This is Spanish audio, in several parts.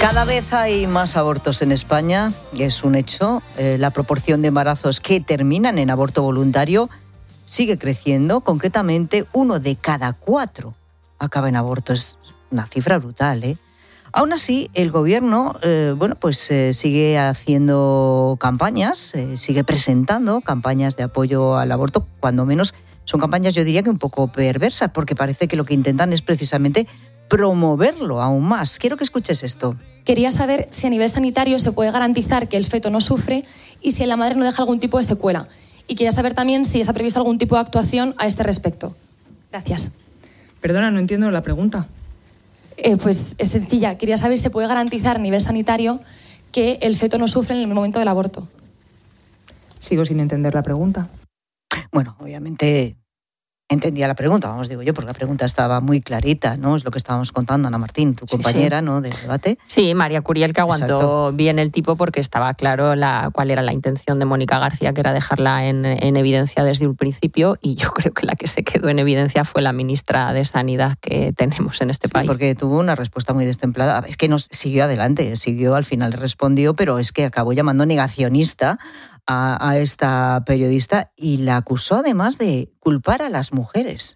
Cada vez hay más abortos en España, es un hecho. La proporción de embarazos que terminan en aborto voluntario sigue creciendo. Concretamente, 1 de cada 4 acaba en aborto. Es una cifra brutal, ¿eh? Aún así, el gobierno sigue haciendo campañas, sigue presentando campañas de apoyo al aborto, cuando menos son campañas, yo diría que un poco perversas, porque parece que lo que intentan es precisamente promoverlo aún más. Quiero que escuches esto. Quería saber si a nivel sanitario se puede garantizar que el feto no sufre y si la madre no deja algún tipo de secuela. Y quería saber también si está previsto algún tipo de actuación a este respecto. Gracias. Perdona, no entiendo la pregunta. Pues es sencilla. Quería saber si se puede garantizar a nivel sanitario que el feto no sufre en el momento del aborto. Sigo sin entender la pregunta. Bueno, obviamente entendía la pregunta, digo yo, porque la pregunta estaba muy clarita, ¿no? Es lo que estábamos contando, Ana Martín, tu compañera, sí. ¿No?, del debate. Sí, María Curiel, que aguantó Exacto. Bien el tipo, porque estaba claro cuál era la intención de Mónica García, que era dejarla en evidencia desde un principio, y yo creo que la que se quedó en evidencia fue la ministra de Sanidad que tenemos en este país. Porque tuvo una respuesta muy destemplada. Es que nos siguió adelante, al final respondió, pero es que acabó llamando negacionista a esta periodista y la acusó además de culpar a las mujeres.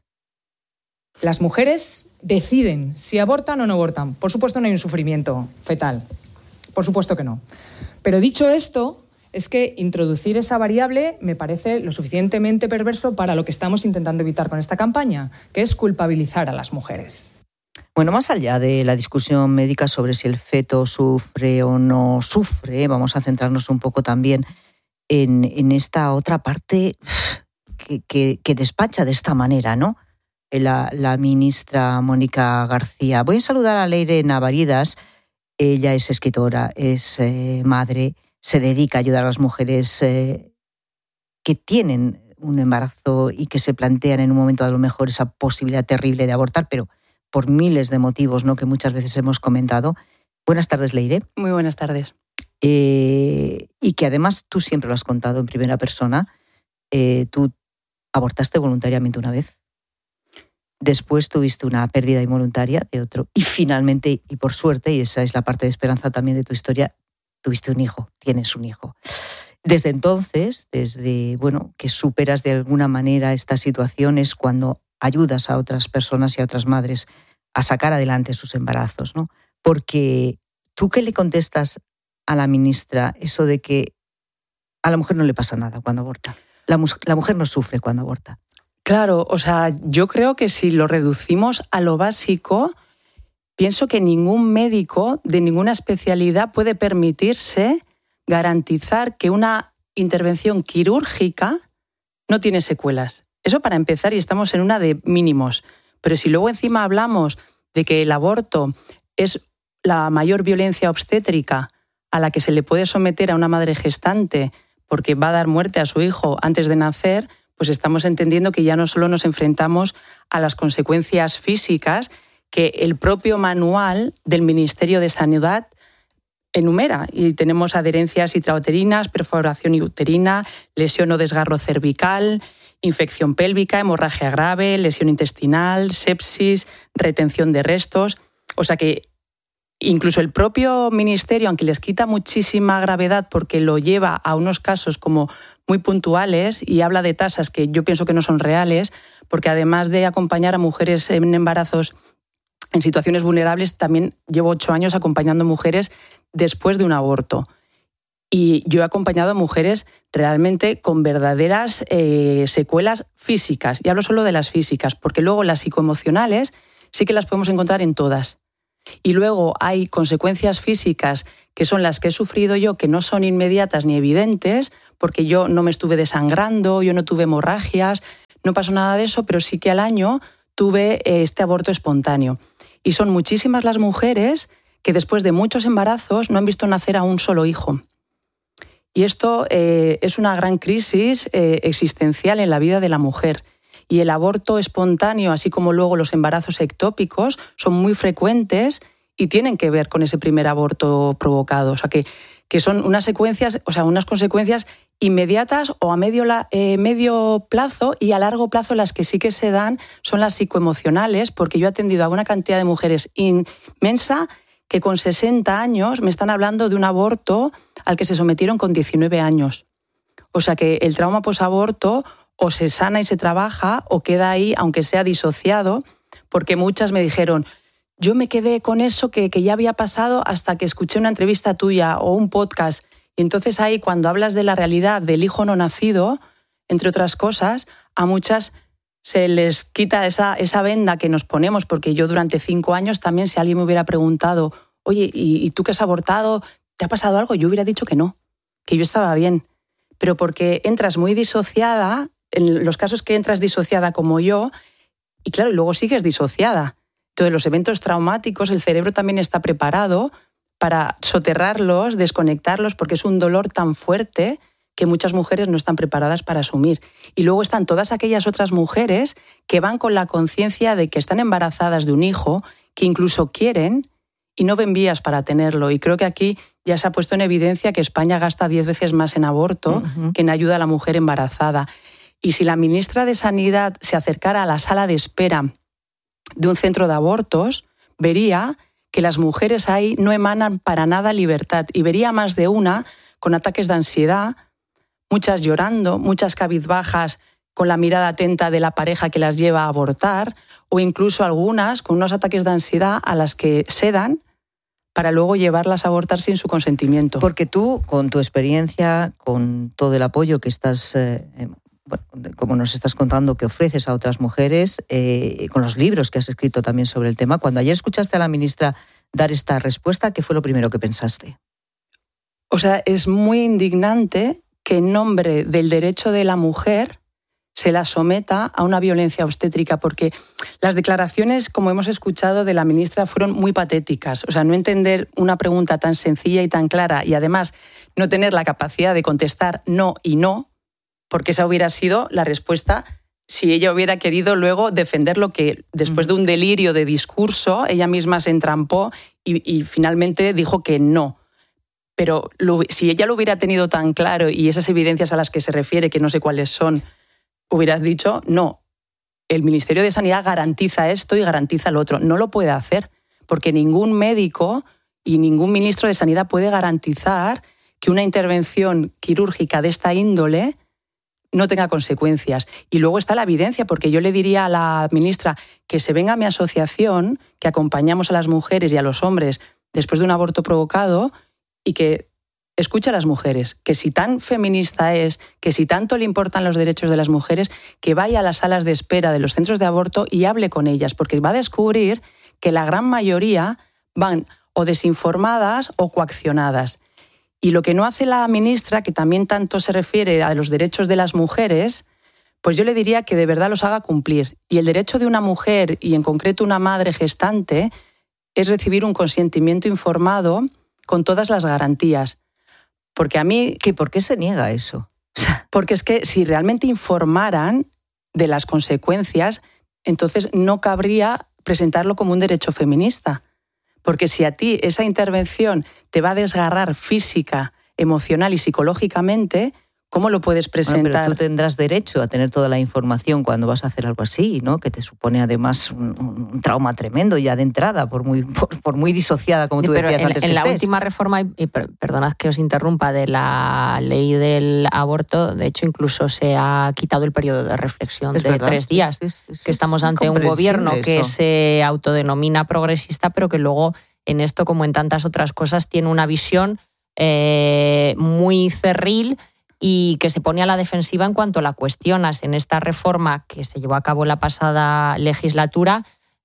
Las mujeres deciden si abortan o no abortan. Por supuesto no hay un sufrimiento fetal. Por supuesto que no. Pero dicho esto, es que introducir esa variable me parece lo suficientemente perverso para lo que estamos intentando evitar con esta campaña, que es culpabilizar a las mujeres. Bueno, más allá de la discusión médica sobre si el feto sufre o no sufre, vamos a centrarnos un poco también en esta otra parte que despacha de esta manera, ¿no? La ministra Mónica García. Voy a saludar a Leire Navaridas. Ella es escritora, es madre, se dedica a ayudar a las mujeres que tienen un embarazo y que se plantean en un momento a lo mejor esa posibilidad terrible de abortar, pero por miles de motivos, ¿no?, que muchas veces hemos comentado. Buenas tardes, Leire. Muy buenas tardes. Y que además tú siempre lo has contado en primera persona. Tú abortaste voluntariamente una vez, después tuviste una pérdida involuntaria de otro y finalmente, y por suerte, y esa es la parte de esperanza también de tu historia, tuviste un hijo, tienes un hijo. Desde entonces, que superas de alguna manera esta situación, es cuando ayudas a otras personas y a otras madres a sacar adelante sus embarazos, ¿no? Porque ¿tú qué le contestas a la ministra eso de que a la mujer no le pasa nada cuando aborta? La mujer no sufre cuando aborta. Claro, yo creo que si lo reducimos a lo básico, pienso que ningún médico de ninguna especialidad puede permitirse garantizar que una intervención quirúrgica no tiene secuelas. Eso para empezar, y estamos en una de mínimos. Pero si luego encima hablamos de que el aborto es la mayor violencia obstétrica a la que se le puede someter a una madre gestante porque va a dar muerte a su hijo antes de nacer, pues estamos entendiendo que ya no solo nos enfrentamos a las consecuencias físicas que el propio manual del Ministerio de Sanidad enumera. Y tenemos adherencias intrauterinas, perforación uterina, lesión o desgarro cervical, infección pélvica, hemorragia grave, lesión intestinal, sepsis, retención de restos. O sea que incluso el propio ministerio, aunque les quita muchísima gravedad porque lo lleva a unos casos como muy puntuales y habla de tasas que yo pienso que no son reales, porque además de acompañar a mujeres en embarazos en situaciones vulnerables, también llevo 8 años acompañando mujeres después de un aborto. Y yo he acompañado a mujeres realmente con verdaderas secuelas físicas. Y hablo solo de las físicas, porque luego las psicoemocionales sí que las podemos encontrar en todas. Y luego hay consecuencias físicas que son las que he sufrido yo, que no son inmediatas ni evidentes, porque yo no me estuve desangrando, yo no tuve hemorragias, no pasó nada de eso, pero sí que al año tuve este aborto espontáneo. Y son muchísimas las mujeres que después de muchos embarazos no han visto nacer a un solo hijo. Y esto es una gran crisis existencial en la vida de la mujer. Y el aborto espontáneo, así como luego los embarazos ectópicos, son muy frecuentes y tienen que ver con ese primer aborto provocado. O sea, que son unas consecuencias inmediatas o a medio plazo, y a largo plazo las que sí que se dan son las psicoemocionales, porque yo he atendido a una cantidad de mujeres inmensa que con 60 años me están hablando de un aborto al que se sometieron con 19 años. O sea que el trauma posaborto o se sana y se trabaja o queda ahí, aunque sea disociado, porque muchas me dijeron, yo me quedé con eso que ya había pasado hasta que escuché una entrevista tuya o un podcast. Y entonces ahí, cuando hablas de la realidad del hijo no nacido, entre otras cosas, a muchas se les quita esa venda que nos ponemos, porque yo durante 5 años también, si alguien me hubiera preguntado, oye, ¿y tú que has abortado, te ha pasado algo? Yo hubiera dicho que no, que yo estaba bien. Pero porque entras muy disociada, en los casos que entras disociada como yo, y claro, y luego sigues disociada. Entonces, los eventos traumáticos, el cerebro también está preparado para soterrarlos, desconectarlos, porque es un dolor tan fuerte que muchas mujeres no están preparadas para asumir. Y luego están todas aquellas otras mujeres que van con la conciencia de que están embarazadas de un hijo, que incluso quieren y no ven vías para tenerlo. Y creo que aquí ya se ha puesto en evidencia que España gasta 10 veces más en aborto que en ayuda a la mujer embarazada. Y si la ministra de Sanidad se acercara a la sala de espera de un centro de abortos, vería que las mujeres ahí no emanan para nada libertad. Y vería más de una con ataques de ansiedad, muchas llorando, muchas cabizbajas con la mirada atenta de la pareja que las lleva a abortar, o incluso algunas con unos ataques de ansiedad a las que sedan para luego llevarlas a abortar sin su consentimiento. Porque tú, con tu experiencia, con todo el apoyo que estás, como nos estás contando, que ofreces a otras mujeres, con los libros que has escrito también sobre el tema, cuando ayer escuchaste a la ministra dar esta respuesta, ¿qué fue lo primero que pensaste? O sea, es muy indignante que en nombre del derecho de la mujer se la someta a una violencia obstétrica, porque las declaraciones, como hemos escuchado, de la ministra fueron muy patéticas. O sea, no entender una pregunta tan sencilla y tan clara y además no tener la capacidad de contestar no y no, porque esa hubiera sido la respuesta si ella hubiera querido luego defender lo que, después de un delirio de discurso, ella misma se entrampó y finalmente dijo que no. Pero si ella lo hubiera tenido tan claro y esas evidencias a las que se refiere, que no sé cuáles son, hubieras dicho, no, el Ministerio de Sanidad garantiza esto y garantiza lo otro. No lo puede hacer, porque ningún médico y ningún ministro de Sanidad puede garantizar que una intervención quirúrgica de esta índole no tenga consecuencias. Y luego está la evidencia, porque yo le diría a la ministra que se venga a mi asociación, que acompañamos a las mujeres y a los hombres después de un aborto provocado, y que escuche a las mujeres, que si tan feminista es, que si tanto le importan los derechos de las mujeres, que vaya a las salas de espera de los centros de aborto y hable con ellas, porque va a descubrir que la gran mayoría van o desinformadas o coaccionadas. Y lo que no hace la ministra, que también tanto se refiere a los derechos de las mujeres, pues yo le diría que de verdad los haga cumplir. Y el derecho de una mujer, y en concreto una madre gestante, es recibir un consentimiento informado con todas las garantías. Porque a mí... ¿Por qué se niega eso? Porque es que si realmente informaran de las consecuencias, entonces no cabría presentarlo como un derecho feminista. Porque si a ti esa intervención te va a desgarrar física, emocional y psicológicamente, ¿cómo lo puedes presentar? Bueno, pero tú tendrás derecho a tener toda la información cuando vas a hacer algo así, ¿no? Que te supone además un trauma tremendo ya de entrada, por muy disociada, como tú decías antes que estés. En la última reforma, y perdonad que os interrumpa, de la ley del aborto, de hecho incluso se ha quitado el periodo de reflexión de 3 días, que estamos ante un gobierno que se autodenomina progresista, pero que luego en esto, como en tantas otras cosas, tiene una visión muy cerril y que se pone a la defensiva en cuanto la cuestionas. En esta reforma que se llevó a cabo la pasada legislatura,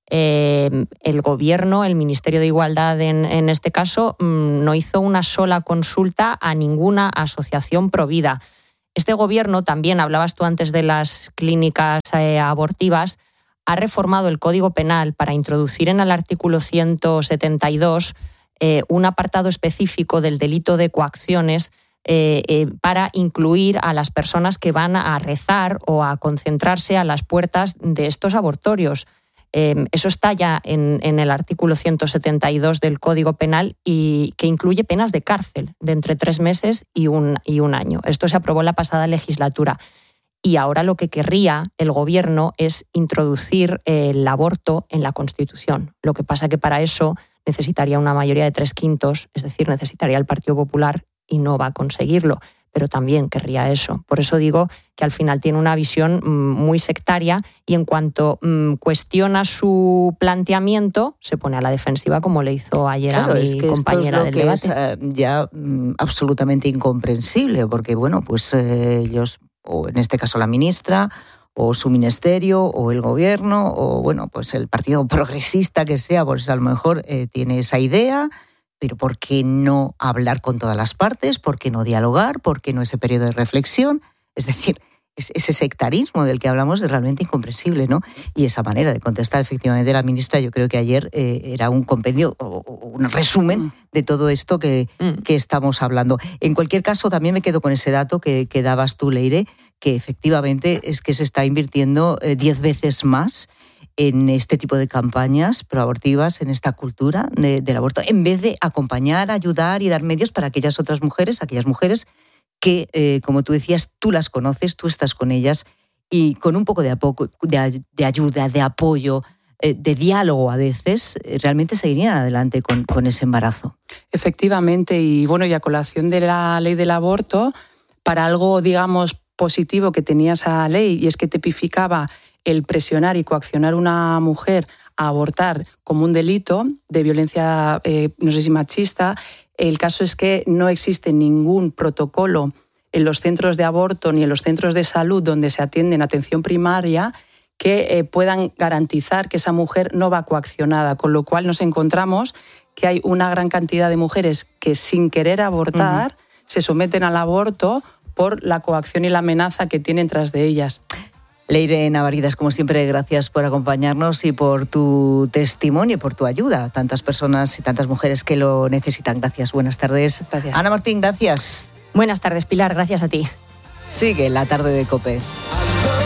el Gobierno, el Ministerio de Igualdad en este caso, no hizo una sola consulta a ninguna asociación provida. Este Gobierno, también hablabas tú antes de las clínicas abortivas, ha reformado el Código Penal para introducir en el artículo 172 un apartado específico del delito de coacciones para incluir a las personas que van a rezar o a concentrarse a las puertas de estos abortorios. Eso está ya en el artículo 172 del Código Penal y que incluye penas de cárcel de entre 3 meses y un año. Esto se aprobó en la pasada legislatura. Y ahora lo que querría el Gobierno es introducir el aborto en la Constitución. Lo que pasa que para eso necesitaría una mayoría de 3/5, es decir, necesitaría el Partido Popular y no va a conseguirlo. Pero también querría eso. Por eso digo que al final tiene una visión muy sectaria y en cuanto cuestiona su planteamiento, se pone a la defensiva como le hizo ayer a mi compañera del debate. Es ya absolutamente incomprensible, porque bueno, pues ellos, o en este caso la ministra, o su ministerio, o el gobierno, o bueno, pues el partido progresista que sea, pues a lo mejor tiene esa idea. Pero ¿por qué no hablar con todas las partes? ¿Por qué no dialogar? ¿Por qué no ese periodo de reflexión? Es decir, ese sectarismo del que hablamos es realmente incomprensible, ¿no? Y esa manera de contestar efectivamente la ministra, yo creo que ayer era un compendio o un resumen de todo esto que estamos hablando. En cualquier caso, también me quedo con ese dato que dabas tú, Leire, que efectivamente es que se está invirtiendo 10 veces más en este tipo de campañas proabortivas, en esta cultura del aborto, en vez de acompañar, ayudar y dar medios para aquellas otras mujeres, aquellas mujeres que, como tú decías, tú las conoces, tú estás con ellas y con un poco de ayuda, de apoyo, de diálogo a veces, realmente seguirían adelante con ese embarazo. Efectivamente, y bueno, y a colación de la ley del aborto, para algo, digamos, positivo que tenía esa ley, y es que tipificaba el presionar y coaccionar a una mujer a abortar como un delito de violencia, no sé si machista. El caso es que no existe ningún protocolo en los centros de aborto ni en los centros de salud donde se atienden atención primaria que puedan garantizar que esa mujer no va coaccionada, con lo cual nos encontramos que hay una gran cantidad de mujeres que sin querer abortar se someten al aborto por la coacción y la amenaza que tienen tras de ellas. Leire Navaridas, como siempre, gracias por acompañarnos y por tu testimonio y por tu ayuda a tantas personas y tantas mujeres que lo necesitan. Gracias, buenas tardes. Gracias. Ana Martín, gracias. Buenas tardes, Pilar, gracias a ti. Sigue la tarde de COPE.